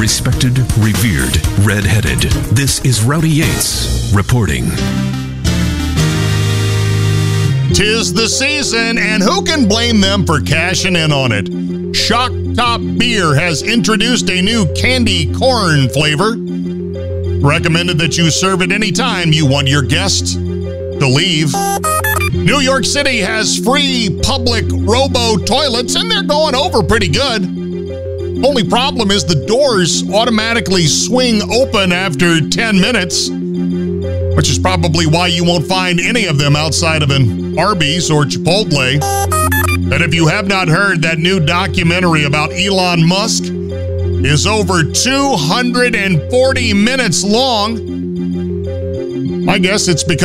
Respected, revered, red-headed. This is Rowdy Yates reporting. 'Tis the season, and who can blame them for cashing in on it? Shock Top Beer has introduced a new candy corn flavor. Recommended that you serve it anytime you want your guests to leave. New York City has free public robo-toilets, and they're going over pretty good. Only problem is the doors automatically swing open after 10 minutes, which is probably why you won't find any of them outside of an Arby's or Chipotle. And if you have not heard, that new documentary about Elon Musk is over 240 minutes long. I guess it's because